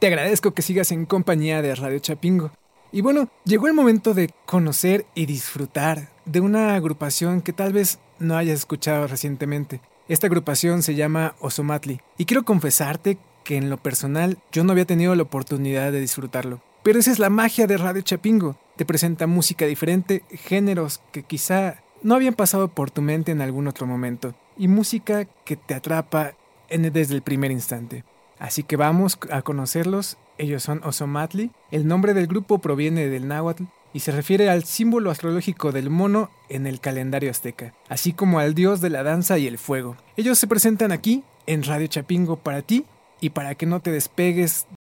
te agradezco que sigas en compañía de Radio Chapingo. Y bueno, llegó el momento de conocer y disfrutar de una agrupación que tal vez no hayas escuchado recientemente. Esta agrupación se llama Ozomatli y quiero confesarte que en lo personal yo no había tenido la oportunidad de disfrutarlo. Pero esa es la magia de Radio Chapingo. Te presenta música diferente, géneros que quizá no habían pasado por tu mente en algún otro momento y música que te atrapa desde el primer instante. Así que vamos a conocerlos. Ellos son Ozomatli. El nombre del grupo proviene del náhuatl y se refiere al símbolo astrológico del mono en el calendario azteca, así como al dios de la danza y el fuego. Ellos se presentan aquí en Radio Chapingo para ti y para que no te despegues